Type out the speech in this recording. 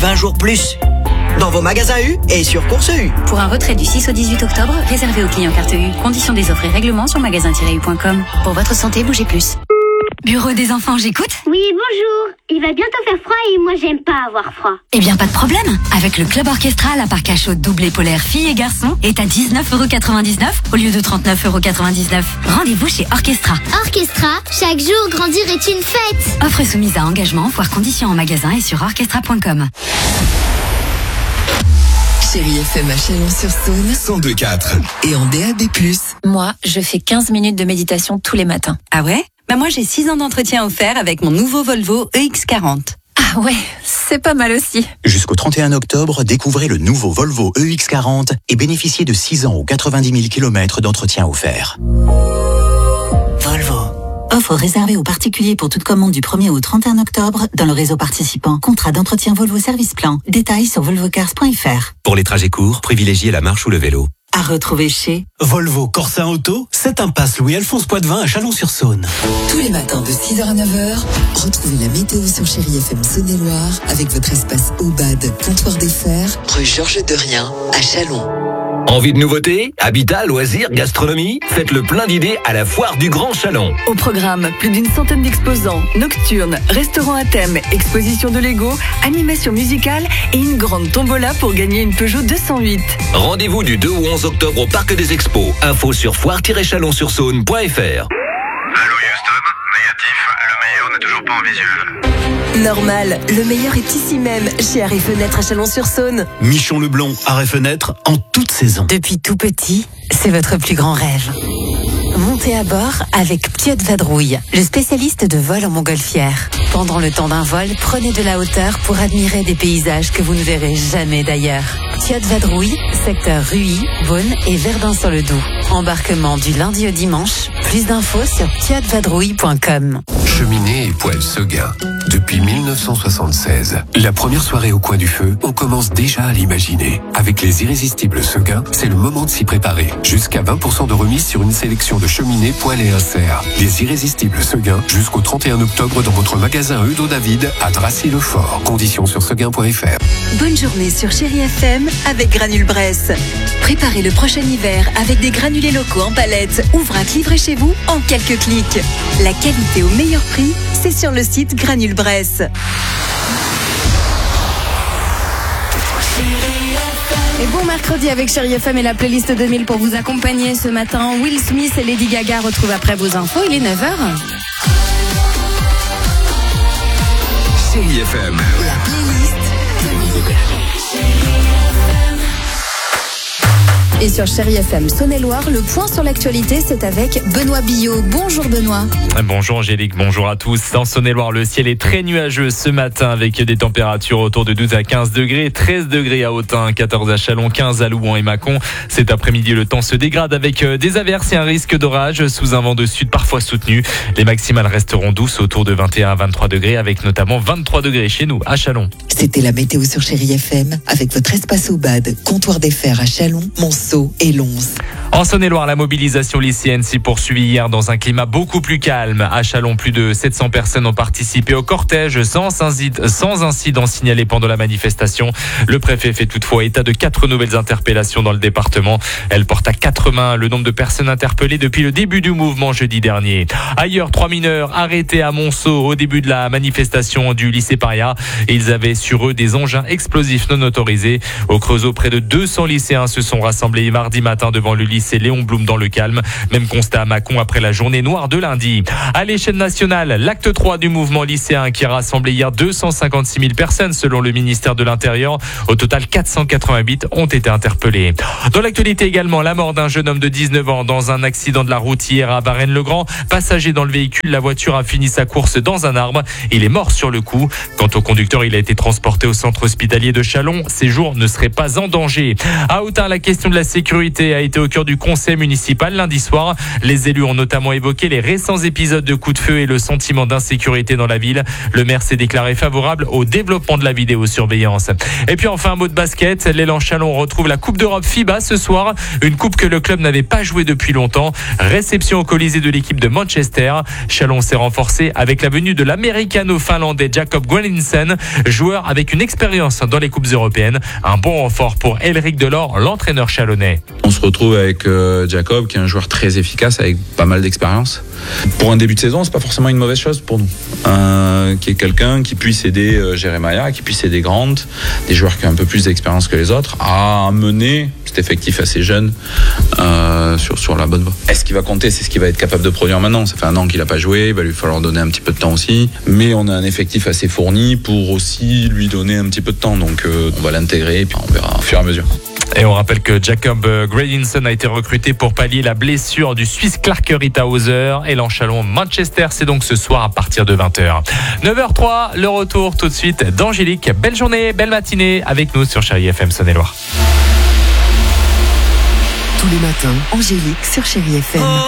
20 jours plus. Dans vos magasins U et sur Course U. Pour un retrait du 6 au 18 octobre, réservé aux clients carte U. Conditions des offres et règlements sur magasin-u.com. Pour votre santé, bougez plus. Bureau des enfants, j'écoute. Oui, bonjour. Il va bientôt faire froid et moi j'aime pas avoir froid. Eh bien, pas de problème. Avec le club orchestra, la parc à chaude double et polaire filles et garçons est à 19,99€ au lieu de 39,99€. Rendez-vous chez Orchestra. Orchestra, chaque jour grandir est une fête. Offre soumise à engagement, voire conditions en magasin et sur orchestra.com. Chérie FM à Chalon-sur-Saône 102.4 et en DAB+. Moi, je fais 15 minutes de méditation tous les matins. Ah ouais? Bah moi j'ai 6 ans d'entretien offert avec mon nouveau Volvo EX40. Ah ouais, c'est pas mal aussi. Jusqu'au 31 octobre, découvrez le nouveau Volvo EX40 et bénéficiez de 6 ans ou 90 000 km d'entretien offert. Volvo. Offre réservée aux particuliers pour toute commande du 1er au 31 octobre dans le réseau participant. Contrat d'entretien Volvo Service Plan. Détails sur volvocars.fr. Pour les trajets courts, privilégiez la marche ou le vélo. À retrouver chez Volvo Corsa Auto, 7 impasse Louis-Alphonse Poitvin à Chalon-sur-Saône. Tous les matins de 6h à 9h, retrouvez la météo sur Chérie FM Saône-et-Loire avec votre espace Aubade, comptoir des Fers, rue Georges Derrien à Chalon. Envie de nouveautés? Habitat, loisirs, gastronomie? Faites le plein d'idées à la foire du Grand Chalon. Au programme, plus d'une centaine d'exposants, nocturnes, restaurants à thème, exposition de Lego, animation musicale et une grande tombola pour gagner une Peugeot 208. Rendez-vous du 2 au 11 octobre au Parc des Expos. Info sur foire-chalon-sur-saône.fr. Allô Houston, négatif, le meilleur n'est toujours pas en visuel. Normal, le meilleur est ici même, chez Arrêt Fenêtre à Chalon-sur-Saône. Michon Leblond, Arrêt Fenêtre, en toute saison. Depuis tout petit, c'est votre plus grand rêve. Montez à bord avec Pieut Vadrouille, le spécialiste de vol en montgolfière. Pendant le temps d'un vol, prenez de la hauteur pour admirer des paysages que vous ne verrez jamais d'ailleurs. Pieut Vadrouille, secteur Ruy, Beaune et Verdun-sur-le-Doubs. Embarquement du lundi au dimanche. Plus d'infos sur pieutevadrouille.com. Cheminée et poêle Seguin. Depuis 1976, la première soirée au coin du feu, on commence déjà à l'imaginer. Avec les irrésistibles Seguin, c'est le moment de s'y préparer. Jusqu'à 20% de remise sur une sélection de cheminées, poêles et inserts. Les irrésistibles Seguin, jusqu'au 31 octobre dans votre magasin Eudo David à Dracy-le-Fort. Conditions sur seguin.fr. Bonne journée sur Chérie FM avec Granule Bresse. Préparez le prochain hiver avec des granulés locaux en palette ou vrac livrés chez vous en quelques clics. La qualité au meilleur prix, c'est sur le site Granule Bresse. Et bon mercredi avec Chérie FM et la playlist 2000 pour vous accompagner ce matin. Will Smith et Lady Gaga retrouvent après vos infos. Il est 9h. Chérie FM. La playlist 2000. Et sur Chérie FM Saône-et-Loire, le point sur l'actualité, c'est avec Benoît Billot. Bonjour Benoît. Bonjour Angélique, bonjour à tous. En Saône-et-Loire, le ciel est très nuageux ce matin avec des températures autour de 12 à 15 degrés, 13 degrés à Autun, 14 à Chalon, 15 à Louan et Mâcon. Cet après-midi, le temps se dégrade avec des averses et un risque d'orage sous un vent de sud parfois soutenu. Les maximales resteront douces autour de 21 à 23 degrés avec notamment 23 degrés chez nous à Chalon. C'était la météo sur Chérie FM avec votre espace Aubade, comptoir des Fers à Chalon, Monceau et Lons. En Saône-et-Loire, la mobilisation lycéenne s'est poursuivie hier dans un climat beaucoup plus calme. À Chalon, plus de 700 personnes ont participé au cortège sans incident signalé pendant la manifestation. Le préfet fait toutefois état de 4 nouvelles interpellations dans le département. Elle porte à 4 mains le nombre de personnes interpellées depuis le début du mouvement jeudi dernier. Ailleurs, 3 mineurs arrêtés à Monceau au début de la manifestation du lycée Paria. Ils avaient sur eux des engins explosifs non autorisés. Au Creusot, près de 200 lycéens se sont rassemblés mardi matin devant le lycée Léon Blum dans le calme. Même constat à Mâcon après la journée noire de lundi. À l'échelle nationale, l'acte 3 du mouvement lycéen qui a rassemblé hier 256 000 personnes selon le ministère de l'Intérieur. Au total, 488 ont été interpellés. Dans l'actualité également, la mort d'un jeune homme de 19 ans dans un accident de la route hier à Varennes-le-Grand. Passager dans le véhicule, la voiture a fini sa course dans un arbre. Il est mort sur le coup. Quant au conducteur, il a été transporté au centre hospitalier de Chalon. Ses jours ne seraient pas en danger. À Autun, la question de la sécurité sécurité a été au cœur du conseil municipal lundi soir. Les élus ont notamment évoqué les récents épisodes de coups de feu et le sentiment d'insécurité dans la ville. Le maire s'est déclaré favorable au développement de la vidéosurveillance. Et puis enfin un mot de basket. L'élan Chalon retrouve la Coupe d'Europe FIBA ce soir. Une coupe que le club n'avait pas jouée depuis longtemps. Réception au Colisée de l'équipe de Manchester. Chalon s'est renforcé avec la venue de l'américano-finlandais Jacob Gwenninsen, joueur avec une expérience dans les coupes européennes. Un bon renfort pour Elric Delors, l'entraîneur chalonnais. On se retrouve avec Jacob, qui est un joueur très efficace avec pas mal d'expérience. Pour un début de saison, c'est pas forcément une mauvaise chose pour nous. Qui est quelqu'un qui puisse aider Jeremiah, qui puisse aider Grant, des joueurs qui ont un peu plus d'expérience que les autres, à mener cet effectif assez jeune sur la bonne voie. Est-ce qu'il va compter? C'est ce qu'il va être capable de produire maintenant. Ça fait 1 an qu'il n'a pas joué, il va lui falloir donner un petit peu de temps aussi. Mais on a un effectif assez fourni pour aussi lui donner un petit peu de temps. Donc on va l'intégrer et puis on verra au fur et à mesure. Et on rappelle que Jacob Gwenninsen a été recruté pour pallier la blessure du Suisse Clark Ritterhauser. Et l'Enchalon Manchester, c'est donc ce soir à partir de 20h. 9h03, le retour tout de suite d'Angélique. Belle journée, belle matinée avec nous sur Chérie FM Saône-et-Loire. Tous les matins, Angélique sur Chérie FM.